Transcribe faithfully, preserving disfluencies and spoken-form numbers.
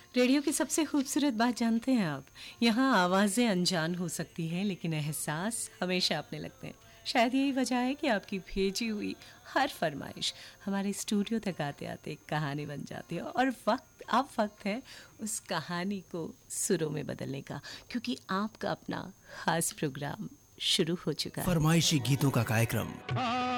Radio की सबसे खूबसूरत बात जानते हैं आप, यहाँ आवाज़ें अनजान हो सकती हैं लेकिन एहसास हमेशा अपने लगते हैं। शायद यही वजह है कि आपकी भेजी हुई हर फरमाइश हमारे स्टूडियो तक आते आते एक कहानी बन जाती है और वक्त अब वक्त है उस कहानी को सुरों में बदलने का, क्योंकि आपका अपना खास प्रोग्राम शुरू हो चुका है। फरमाइशी गीतों का कार्यक्रम